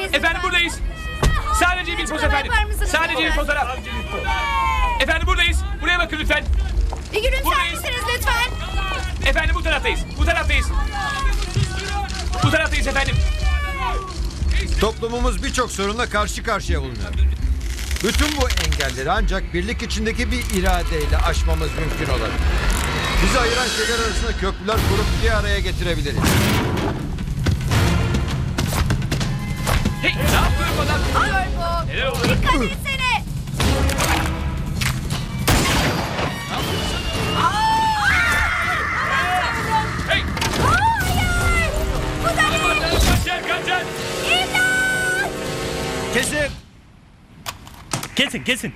Efendim buradayız. Sadece bir poz efendim. Sadece bir fotoğraf. Efendim buradayız. Buraya bakın lütfen. Bir gülümser Buradayız. misiniz lütfen? Efendim bu taraftayız. Bu taraftayız. Bu taraftayız efendim. Toplumumuz birçok sorunla karşı karşıya bulunuyor. Bütün bu engelleri ancak birlik içindeki bir iradeyle aşmamız mümkün olabilir. Bizi ayıran şeyler arasında köprüler kurup bir araya getirebiliriz. Hey, ne yapıyorsun adam? Turbo. Neler oldu? Dikkat etsene. Hey! Hayır. Bu da ne? Kaçar! İmdat. Kesin. Kesin.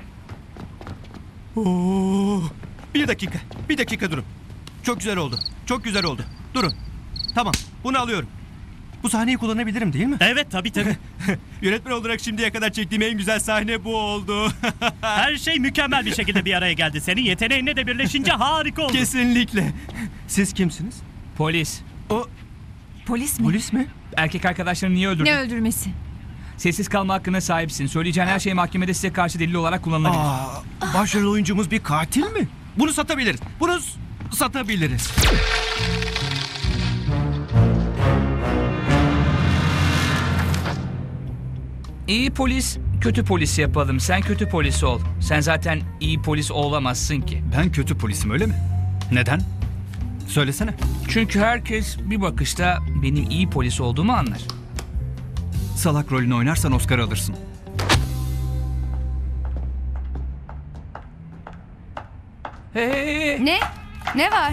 Oo, bir dakika durun. Çok güzel oldu. Durun. Tamam, bunu alıyorum. Bu sahneyi kullanabilirim değil mi? Evet tabii. Yönetmen olarak şimdiye kadar çektiğim en güzel sahne bu oldu. Her şey mükemmel bir şekilde bir araya geldi. Senin yeteneğinle de birleşince harika oldu. Kesinlikle. Siz kimsiniz? Polis. O Polis mi? polis mi? Erkek arkadaşlarını niye öldürdün? Ne öldürmesi? Sessiz kalma hakkına sahipsin. Söyleyeceğin her şey mahkemede size karşı delil olarak kullanılabilir. Başrol oyuncumuz bir katil mi? Bunu satabiliriz. Satabiliriz. İyi polis, kötü polis yapalım. Sen kötü polis ol. Sen zaten iyi polis olamazsın ki. Ben kötü polisim öyle mi? Neden? Söylesene. Çünkü herkes bir bakışta benim iyi polis olduğumu anlar. Salak rolünü oynarsan Oscar alırsın. Hey! Ne? Ne var?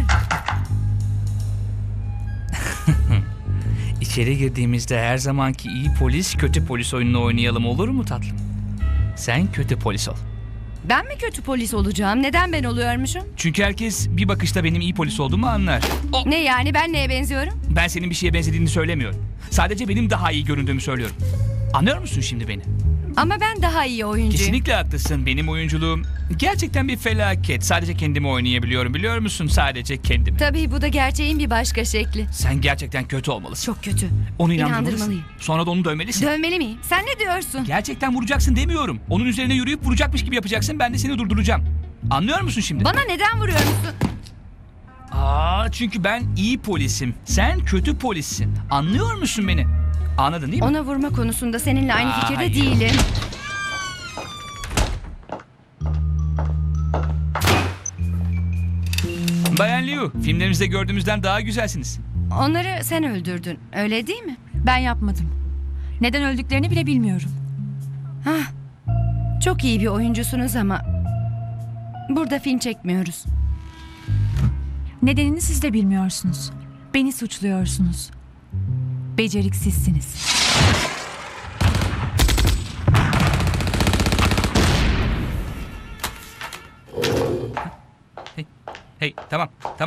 İçeri girdiğimizde her zamanki iyi polis, kötü polis oyununu oynayalım olur mu tatlım? Sen kötü polis ol. Ben mi kötü polis olacağım? Neden ben oluyormuşum? Çünkü herkes bir bakışta benim iyi polis olduğumu anlar. Ne yani, ben neye benziyorum? Ben senin bir şeye benzediğini söylemiyorum. Sadece benim daha iyi göründüğümü söylüyorum. Anlıyor musun şimdi beni? Ama ben daha iyi oyuncuyum. Kesinlikle haklısın. Benim oyunculuğum gerçekten bir felaket. Sadece kendimi oynayabiliyorum, biliyor musun? Sadece kendimi. Tabii bu da gerçeğin bir başka şekli. Sen gerçekten kötü olmalısın. Çok kötü. Onu inandırmalısın. İnandırmalıyım. Sonra da onu dövmelisin. Dövmeli miyim? Sen ne diyorsun? Gerçekten vuracaksın demiyorum. Onun üzerine yürüyüp vuracakmış gibi yapacaksın. Ben de seni durduracağım. Anlıyor musun şimdi? Bana neden vuruyor musun? Çünkü ben iyi polisim. Sen kötü polissin. Anlıyor musun beni? Anladın değil mi? Ona vurma konusunda seninle aynı fikirde hayır. değilim. Bayan Liu, filmlerimizde gördüğümüzden daha güzelsiniz. Onları sen öldürdün, öyle değil mi? Ben yapmadım. Neden öldüklerini bile bilmiyorum. Çok iyi bir oyuncusunuz ama burada film çekmiyoruz. Nedenini siz de bilmiyorsunuz. Beni suçluyorsunuz. Beceriksizsiniz. Hey, tamam.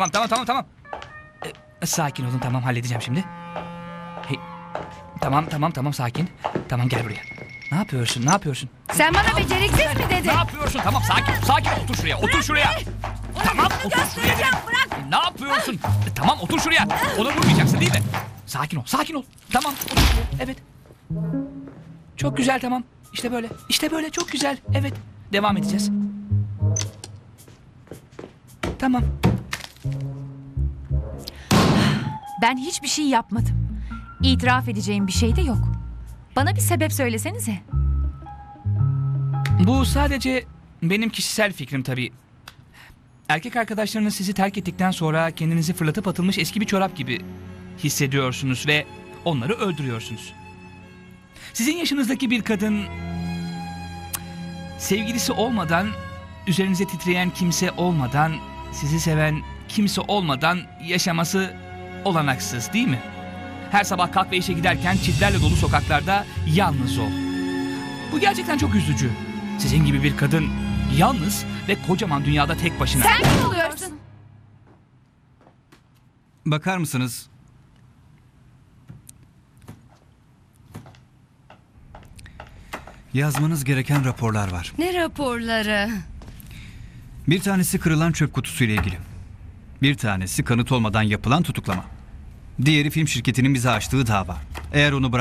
Sakin olun, tamam, halledeceğim şimdi. Hey, tamam, sakin. Tamam, gel buraya. Ne yapıyorsun? Sen bana beceriksiz mi dedin? Ne yapıyorsun? Tamam, sakin. Otur şuraya. Tamam, otur şuraya dedim. Bırak. Ne yapıyorsun? Tamam, otur şuraya. Ona vurmayacaksın değil mi? Sakin ol. Tamam, otur şuraya. Evet. Çok güzel, tamam. İşte böyle, çok güzel. Evet, devam edeceğiz. Tamam. Ben hiçbir şey yapmadım. İtiraf edeceğim bir şey de yok. Bana bir sebep söylesenize. Bu sadece benim kişisel fikrim tabii. Erkek arkadaşlarınız sizi terk ettikten sonra kendinizi fırlatıp atılmış eski bir çorap gibi hissediyorsunuz ve onları öldürüyorsunuz. Sizin yaşınızdaki bir kadın sevgilisi olmadan, üzerinize titreyen kimse olmadan, sizi seven kimse olmadan yaşaması olanaksız değil mi? Her sabah kalk ve işe giderken çitlerle dolu sokaklarda yalnız ol. Bu gerçekten çok üzücü. Sizin gibi bir kadın yalnız ve kocaman dünyada tek başına. Sen kim oluyorsun? Bakar mısınız? Yazmanız gereken raporlar var. Ne raporları? Bir tanesi kırılan çöp kutusuyla ilgili. Bir tanesi kanıt olmadan yapılan tutuklama. Diğeri film şirketinin bize açtığı dava. Eğer onu